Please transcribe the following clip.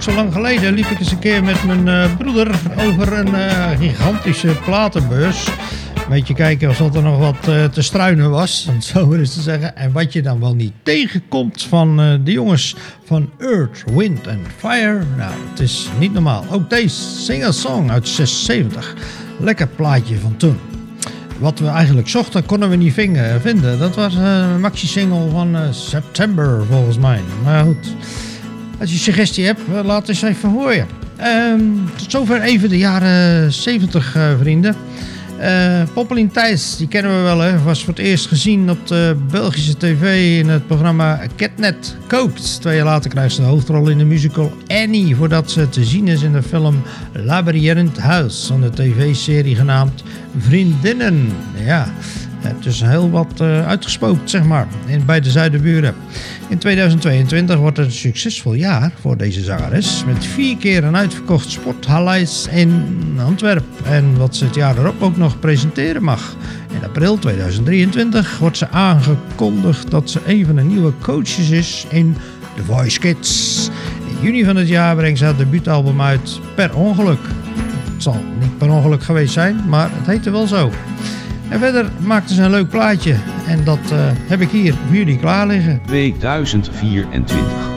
niet zo lang geleden liep ik eens een keer met mijn broeder over een gigantische platenbeurs. Een beetje kijken of er nog wat te struinen was, om het zo maar eens te zeggen. En wat je dan wel niet tegenkomt van de jongens van Earth, Wind and Fire. Nou, het is niet normaal. Ook deze Sing a Song uit 76. Lekker plaatje van toen. Wat we eigenlijk zochten, konden we niet vinden. Dat was een maxi-single van September, volgens mij. Maar goed, als je suggestie hebt, laat eens even horen. Tot zover even de jaren 70, vrienden. Popelien Thijs, die kennen we wel, hè. Was voor het eerst gezien op de Belgische tv in het programma Catnet Kookt. 2 jaar later krijgt ze de hoofdrol in de musical Annie, voordat ze te zien is in de film Labyrinth Huis van de tv-serie genaamd Vriendinnen. Ja, het is heel wat uitgespookt, zeg maar, bij de Zuiderburen. In 2022 wordt het een succesvol jaar voor deze zangeres, met 4 keer een uitverkocht sporthaleis in Antwerpen. En wat ze het jaar erop ook nog presenteren mag. In april 2023 wordt ze aangekondigd dat ze een van de nieuwe coaches is in The Voice Kids. In juni van het jaar brengt ze haar debuutalbum uit per ongeluk. Het zal niet per ongeluk geweest zijn, maar het heette wel zo. En verder maakten ze een leuk plaatje en dat heb ik hier voor jullie klaar liggen. 2024.